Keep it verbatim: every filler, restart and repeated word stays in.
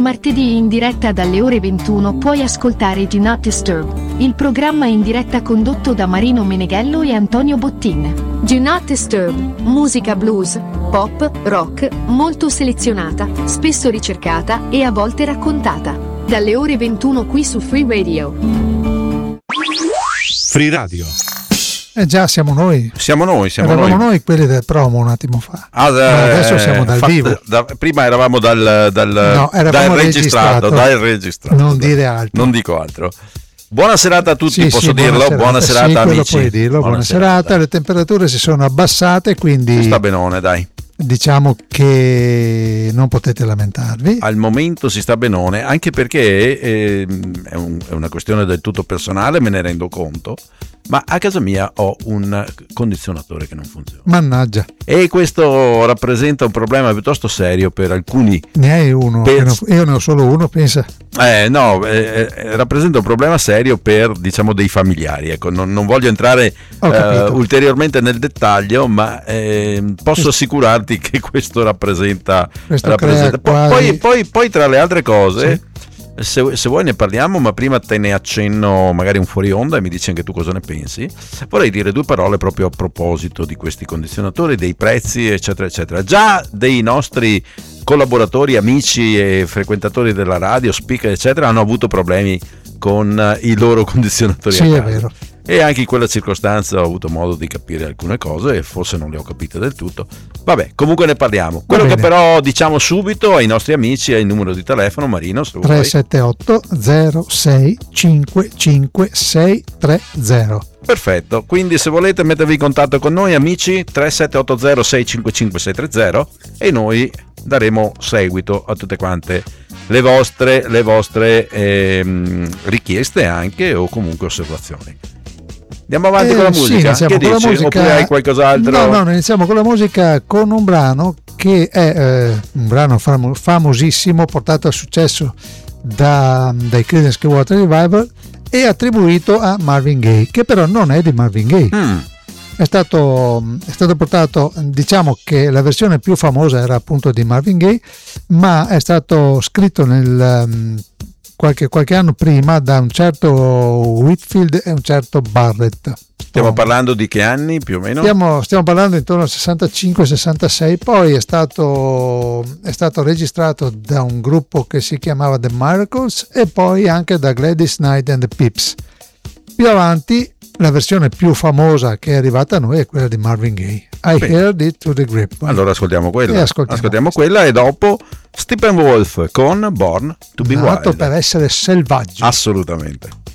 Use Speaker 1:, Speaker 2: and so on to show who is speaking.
Speaker 1: martedì in diretta dalle ore ventuno puoi ascoltare Do Not Disturb, il programma in diretta condotto da Marino Meneghello e Antonio Bottin. Do Not Disturb, musica blues, pop, rock, molto selezionata, spesso ricercata e a volte raccontata. Dalle ore ventuno qui su Free Radio.
Speaker 2: Free Radio.
Speaker 3: Eh già, siamo noi.
Speaker 2: Siamo noi, siamo
Speaker 3: eravamo
Speaker 2: noi.
Speaker 3: noi quelli del promo un attimo fa.
Speaker 2: Ah,
Speaker 3: Ma adesso siamo dal
Speaker 2: fatto,
Speaker 3: vivo.
Speaker 2: Da, prima eravamo dal, dal,
Speaker 3: no, eravamo
Speaker 2: dal registrato,
Speaker 3: registrato.
Speaker 2: dal registrato.
Speaker 3: Non dire altro.
Speaker 2: Non dico altro. Buona serata a tutti,
Speaker 3: sì,
Speaker 2: posso
Speaker 3: sì,
Speaker 2: dirlo?
Speaker 3: Buona serata,
Speaker 2: buona serata
Speaker 3: sì,
Speaker 2: amici.
Speaker 3: Puoi dirlo, buona, buona serata. serata. Le temperature si sono abbassate, quindi
Speaker 2: si sta benone, dai.
Speaker 3: Diciamo che non potete lamentarvi.
Speaker 2: Al momento si sta benone, anche perché eh, è, un, è una questione del tutto personale, me ne rendo conto, ma a casa mia ho un condizionatore che non funziona.
Speaker 3: Mannaggia.
Speaker 2: E questo rappresenta un problema piuttosto serio per alcuni.
Speaker 3: Ne hai uno?
Speaker 2: Per...
Speaker 3: Io ne ho solo uno, pensa.
Speaker 2: Eh, no, eh, eh, rappresenta un problema serio per, diciamo, dei familiari. Ecco, non, non voglio entrare eh, ulteriormente nel dettaglio, ma eh, posso assicurarti che questo rappresenta.
Speaker 3: Questo
Speaker 2: rappresenta.
Speaker 3: Quasi...
Speaker 2: Poi, poi, poi, tra le altre cose. Sì. Se, se vuoi ne parliamo, ma prima te ne accenno magari un fuori onda e mi dici anche tu cosa ne pensi. Vorrei dire due parole proprio a proposito di questi condizionatori, dei prezzi, eccetera eccetera. Già dei nostri collaboratori, amici e frequentatori della radio, speaker eccetera, hanno avuto problemi con i loro condizionatori.
Speaker 3: Sì,
Speaker 2: a casa.
Speaker 3: È vero.
Speaker 2: E anche in quella circostanza ho avuto modo di capire alcune cose e forse non le ho capite del tutto. Vabbè, comunque ne parliamo. Quello che però diciamo subito ai nostri amici è il numero di telefono, Marino, se
Speaker 3: tre sette otto zero sei cinque cinque sei tre zero.
Speaker 2: Perfetto, quindi se volete mettervi in contatto con noi amici, tre sette otto zero sei cinque cinque sei tre zero, e noi daremo seguito a tutte quante le vostre, le vostre ehm, richieste anche o comunque osservazioni. Andiamo avanti
Speaker 3: eh,
Speaker 2: con la musica,
Speaker 3: sì,
Speaker 2: che
Speaker 3: con
Speaker 2: dici?
Speaker 3: La musica...
Speaker 2: Oppure hai qualcos'altro?
Speaker 3: No, no, iniziamo con la musica, con un brano che è eh, un brano fam- famosissimo, portato a successo da, dai Creedence Clearwater Revival e attribuito a Marvin Gaye, che però non è di Marvin Gaye.
Speaker 2: Mm.
Speaker 3: È stato, è stato portato, diciamo che la versione più famosa era appunto di Marvin Gaye, ma è stato scritto nel um, qualche, qualche anno prima da un certo Whitfield e un certo Barrett.
Speaker 2: Stiamo parlando di che anni più o meno?
Speaker 3: Stiamo, stiamo parlando intorno al sessantacinque sessantasei, poi è stato, è stato registrato da un gruppo che si chiamava The Miracles e poi anche da Gladys Knight and the Pips. Più avanti la versione più famosa che è arrivata a noi è quella di Marvin Gaye, I Bene. Heard It to the Grapevine.
Speaker 2: Allora ascoltiamo quella,
Speaker 3: e ascoltiamo,
Speaker 2: ascoltiamo quella e dopo Steppenwolf con Born to be
Speaker 3: Nato
Speaker 2: Wild.
Speaker 3: per essere selvaggio.
Speaker 2: Assolutamente.